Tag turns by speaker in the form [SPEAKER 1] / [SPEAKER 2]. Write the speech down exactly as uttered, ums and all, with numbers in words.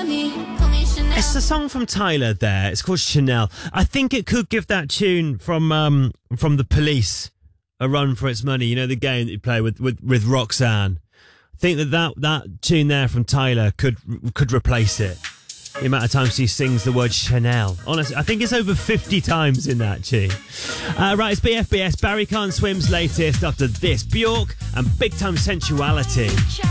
[SPEAKER 1] money, call me Chanel.
[SPEAKER 2] It's a song from Tyler there. It's called Chanel. I think it could give that tune from um, from The Police a run for its money. You know, the game that you play with, with, with Roxanne. I think that, that that tune there from Tyler could could replace it. The amount of times he sings the word Chanel. Honestly, I think it's over fifty times in that tune. Uh, right, it's B F B S. Barry Can't Swim's latest after this. Bjork and Big Time Sensuality.